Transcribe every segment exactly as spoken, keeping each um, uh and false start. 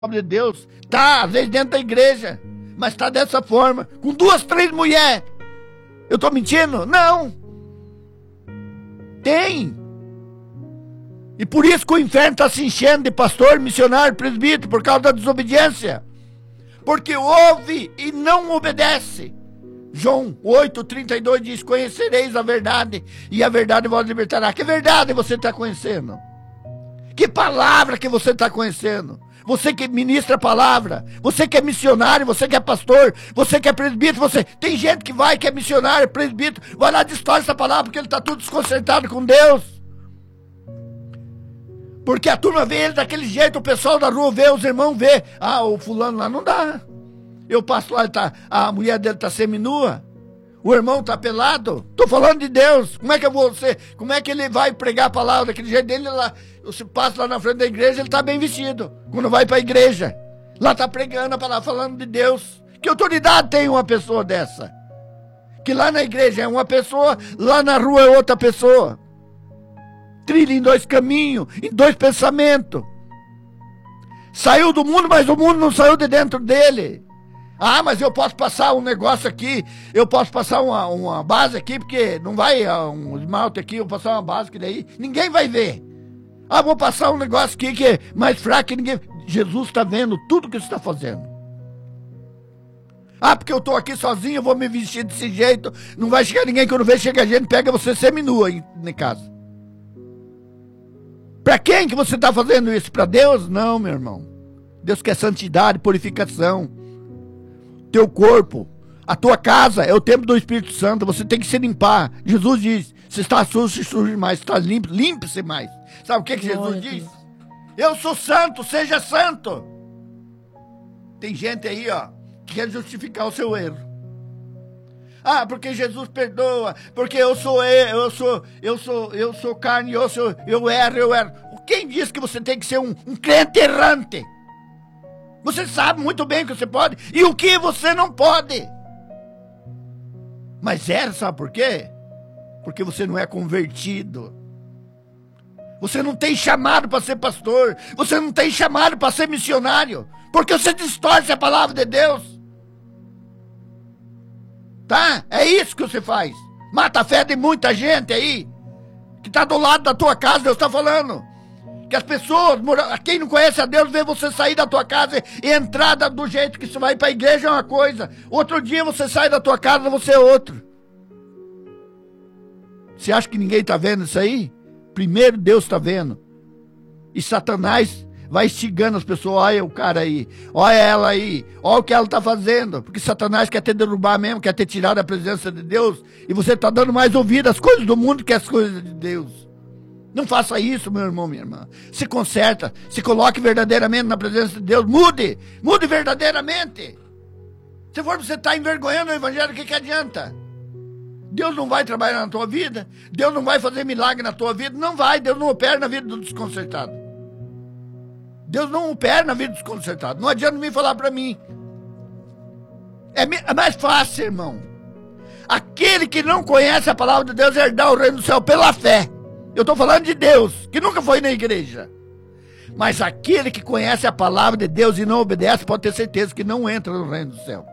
de Deus, tá, às vezes dentro da igreja, mas tá dessa forma, com duas, três mulheres. Eu tô mentindo? Não. Tem. E por isso que o inferno está se enchendo de pastor, missionário, presbítero, por causa da desobediência. Porque ouve e não obedece. João oito, trinta e dois diz: conhecereis a verdade, e a verdade vos libertará. Que verdade você está conhecendo? Que palavra que você está conhecendo? Você que ministra a palavra, você que é missionário, você que é pastor, você que é presbítero, você... Tem gente que vai, que é missionário, presbítero, vai lá e distorce essa palavra porque ele está tudo desconcertado com Deus. Porque a turma vê ele daquele jeito, o pessoal da rua vê, os irmãos vê. Ah, o fulano lá não dá. Eu passo lá, tá, a mulher dele está seminua, o irmão está pelado. Estou falando de Deus. Como é que eu vou ser? Como é que ele vai pregar a palavra daquele jeito dele lá? Você passa lá na frente da igreja, ele está bem vestido. Quando vai para a igreja, lá está pregando a palavra, falando de Deus. Que autoridade tem uma pessoa dessa? Que lá na igreja é uma pessoa, lá na rua é outra pessoa. Trilha em dois caminhos, em dois pensamentos. Saiu do mundo, mas o mundo não saiu de dentro dele. Ah, mas eu posso passar um negócio aqui, eu posso passar uma, uma base aqui, porque não vai um esmalte aqui, eu vou passar uma base que daí ninguém vai ver. Ah, vou passar um negócio aqui que é mais fraco que ninguém... Jesus está vendo tudo que você está fazendo. Ah, porque eu estou aqui sozinho, eu vou me vestir desse jeito, não vai chegar ninguém, quando vê, chega a gente, pega você seminua em, em casa. Para quem que você está fazendo isso? Para Deus? Não, meu irmão. Deus quer santidade, purificação. Teu corpo, a tua casa é o templo do Espírito Santo, você tem que se limpar. Jesus diz: se está sujo, se suje mais, se está limpo, limpe-se mais. Sabe o que, que Jesus diz? Eu sou santo, seja santo. Tem gente aí, ó, que quer justificar o seu erro. Ah, porque Jesus perdoa, porque eu sou eu, eu sou, eu sou, eu sou carne, eu sou, eu erro, eu erro. Quem disse que você tem que ser um, um crente errante? Você sabe muito bem o que você pode e o que você não pode. Mas erra, sabe por quê? Porque você não é convertido. Você não tem chamado para ser pastor. Você não tem chamado para ser missionário. Porque você distorce a palavra de Deus. Tá? É isso que você faz. Mata a fé de muita gente aí, que está do lado da tua casa. Deus está falando que as pessoas, quem não conhece a Deus, vê você sair da tua casa e entrar do jeito que você vai para a igreja é uma coisa. Outro dia você sai da tua casa, você é outro. Você acha que ninguém está vendo isso aí? Primeiro Deus está vendo. E Satanás vai instigando as pessoas. Olha o cara aí, olha ela aí, olha o que ela está fazendo. Porque Satanás quer te derrubar mesmo, quer te tirar da presença de Deus. E você está dando mais ouvido às coisas do mundo que às coisas de Deus. Não faça isso, meu irmão, minha irmã. Se conserta, se coloque verdadeiramente na presença de Deus. Mude, mude verdadeiramente. Se for você estar envergonhando o evangelho, o que, que adianta? Deus não vai trabalhar na tua vida? Deus não vai fazer milagre na tua vida? Não vai, Deus não opera na vida do desconcertado. Deus não opera na vida do desconcertado. Não adianta me falar para mim. É, é mais fácil, irmão. Aquele que não conhece a palavra de Deus herdar o reino do céu pela fé. Eu estou falando de Deus, que nunca foi na igreja. Mas aquele que conhece a palavra de Deus e não obedece, pode ter certeza que não entra no reino do céu.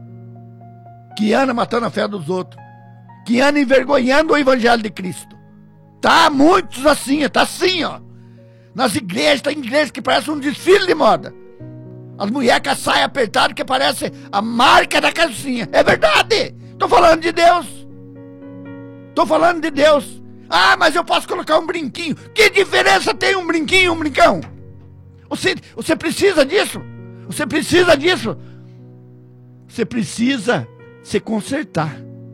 Que anda matando a fé dos outros. Que anda envergonhando o evangelho de Cristo. Tá muitos assim, tá assim, ó. Nas igrejas, tem igrejas que parece um desfile de moda. As mulheres com a saia apertada que parece a marca da calcinha. É verdade. Estou falando de Deus. Estou falando de Deus. Ah, mas eu posso colocar um brinquinho. Que diferença tem um brinquinho e um brincão? Você, você precisa disso? Você precisa disso? Você precisa se consertar.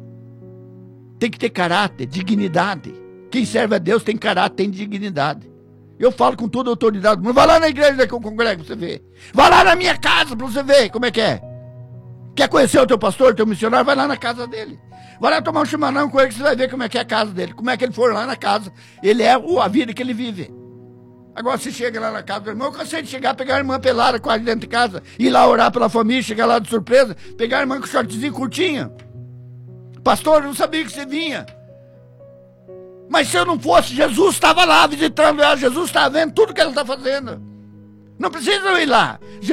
Tem que ter caráter, dignidade. Quem serve a Deus tem caráter, tem dignidade. Eu falo com toda a autoridade. Vai lá na igreja que eu congrego pra você ver. Vai lá na minha casa pra você ver como é que é. Quer conhecer o teu pastor, o teu missionário? Vai lá na casa dele. Vai lá tomar um chimarrão com ele que você vai ver como é que é a casa dele. Como é que ele for lá na casa. Ele é a vida que ele vive. Agora você chega lá na casa do irmão. Eu cansei de chegar, pegar a irmã pelada quase dentro de casa. Ir lá orar pela família, chegar lá de surpresa. Pegar a irmã com shortzinho curtinho. Pastor, eu não sabia que você vinha. Mas se eu não fosse, Jesus estava lá visitando ela. Jesus estava vendo tudo que ela está fazendo. Não precisam ir lá.